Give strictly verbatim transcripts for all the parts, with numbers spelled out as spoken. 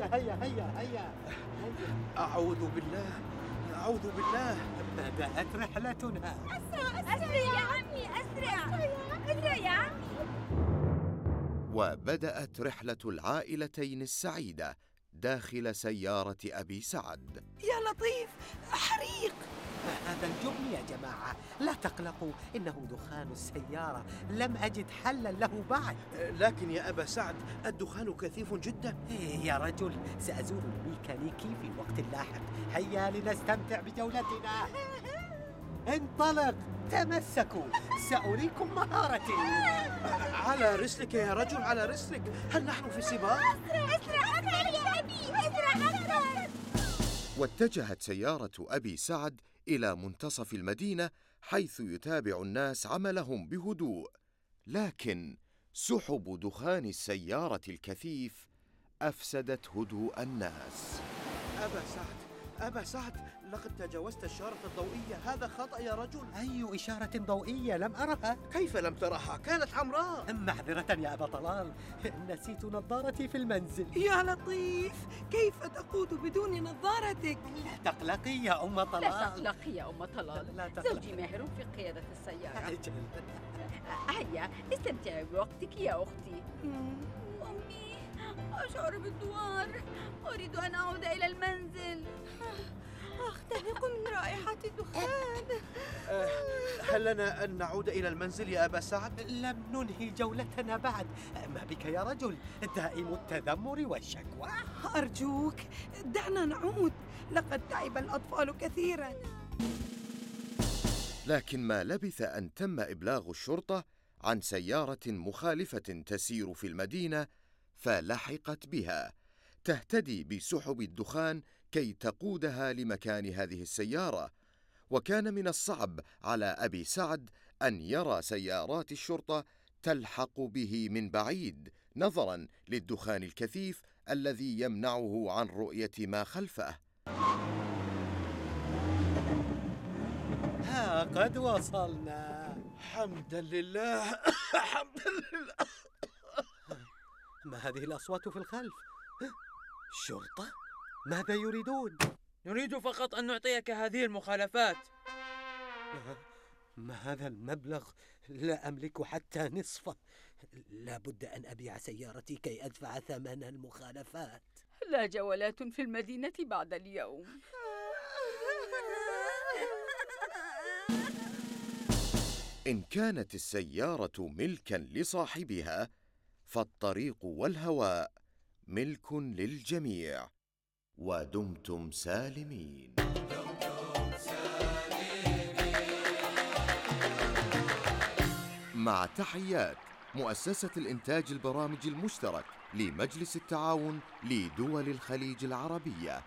هيا هيا هيا هيا. أعوذ بالله، أعوذ بالله. بدأت رحلتنا. أسرع أسرع يا عمي، أسرع أسرع يا عمي. وبدأت رحلة العائلتين السعيدة داخل سيارة أبي سعد. يا لطيف، حريق! هذا الجبن يا جماعة، لا تقلقوا، إنه دخان السيارة، لم أجد حلا له بعد. لكن يا أبا سعد الدخان كثيف جدا. يا رجل، سأزور الميكانيكي في وقت لاحق. هيا لنستمتع بجولتنا. انطلق، تمسكوا، سأريكم مهارتي. على رسلك يا رجل، على رسلك. هل نحن في سباق؟ أسرع أسرع أسرع يا أبي، أسرع أسرع. واتجهت سيارة أبي سعد إلى منتصف المدينة، حيث يتابع الناس عملهم بهدوء. لكن سحب دخان السيارة الكثيف أفسدت هدوء الناس. أبا سعد، أبا سعد، لقد تجاوزت الشارة الضوئية، هذا خطأ يا رجل. أي إشارة ضوئية؟ لم أرها. كيف لم ترها؟ كانت حمراء. معذرة يا أبا طلال، نسيت نظارتي في المنزل. يا لطيف، كيف تقود بدون نظارتك؟ لا تقلقي يا أم طلال. لا تقلقي يا أم طلال، لا تقلقي. زوجي ماهر في قيادة السيارة. أجل. هيا استمتعي بوقتك يا أختي. أمي، أشعر بالدوار، أريد أن أعود إلى المنزل. أختنق من رائحة الدخان. أه هل لنا أن نعود إلى المنزل يا أبا سعد؟ لم ننهي جولتنا بعد. ما بك يا رجل؟ دائم التذمر والشكوى. أرجوك دعنا نعود، لقد تعب الأطفال كثيرا. لكن ما لبث أن تم إبلاغ الشرطة عن سيارة مخالفة تسير في المدينة، فلحقت بها تهتدي بسحب الدخان كي تقودها لمكان هذه السيارة. وكان من الصعب على أبي سعد أن يرى سيارات الشرطة تلحق به من بعيد، نظراً للدخان الكثيف الذي يمنعه عن رؤية ما خلفه. ها قد وصلنا. حمداً لله. حمداً لله. ما هذه الأصوات في الخلف؟ شرطة؟ ماذا يريدون؟ نريد فقط أن نعطيك هذه المخالفات. ما هذا المبلغ؟ لا أملك حتى نصفه. لا بد أن أبيع سيارتي كي أدفع ثمن المخالفات. لا جولات في المدينة بعد اليوم. إن كانت السيارة ملكاً لصاحبها، فالطريق والهواء ملك للجميع. ودمتم سالمين. مع تحيات مؤسسة الإنتاج البرامج المشترك لمجلس التعاون لدول الخليج العربية.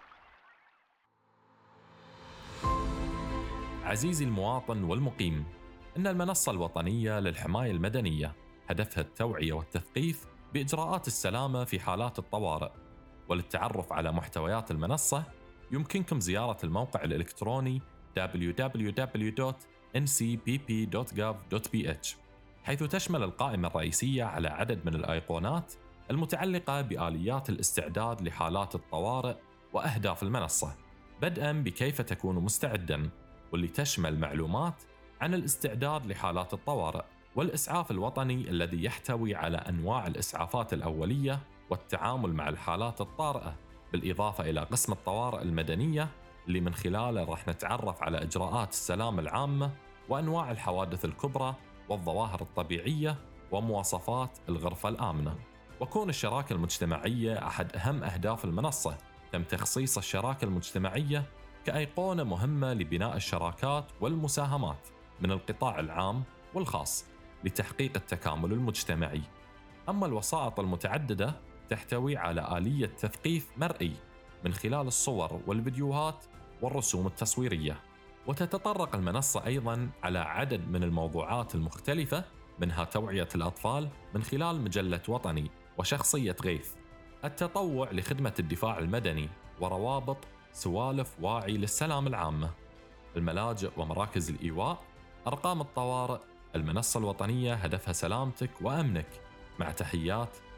عزيزي المواطن والمقيم، إن المنصة الوطنية للحماية المدنية هدفها التوعية والتثقيف بإجراءات السلامة في حالات الطوارئ. وللتعرف على محتويات المنصة يمكنكم زيارة الموقع الإلكتروني دبليو دبليو دبليو دوت إن سي بي بي دوت جوف دوت بي إتش، حيث تشمل القائمة الرئيسية على عدد من الأيقونات المتعلقة بآليات الاستعداد لحالات الطوارئ وأهداف المنصة، بدءاً بكيف تكون مستعداً، واللي تشمل معلومات عن الاستعداد لحالات الطوارئ، والإسعاف الوطني الذي يحتوي على أنواع الإسعافات الأولية والتعامل مع الحالات الطارئة، بالإضافة إلى قسم الطوارئ المدنية اللي من خلاله راح نتعرف على إجراءات السلامة العامة وأنواع الحوادث الكبرى والظواهر الطبيعية ومواصفات الغرفة الآمنة. وكون الشراكة المجتمعية أحد أهم أهداف المنصة، تم تخصيص الشراكة المجتمعية كأيقونة مهمة لبناء الشراكات والمساهمات من القطاع العام والخاص لتحقيق التكامل المجتمعي. أما الوسائط المتعددة تحتوي على آلية تثقيف مرئي من خلال الصور والفيديوهات والرسوم التصويرية. وتتطرق المنصة أيضاً على عدد من الموضوعات المختلفة، منها توعية الأطفال من خلال مجلة وطني وشخصية غيث، التطوع لخدمة الدفاع المدني، وروابط سوالف واعي للسلام العامة، الملاجئ ومراكز الإيواء، أرقام الطوارئ. المنصة الوطنية هدفها سلامتك وأمنك. مع تحيات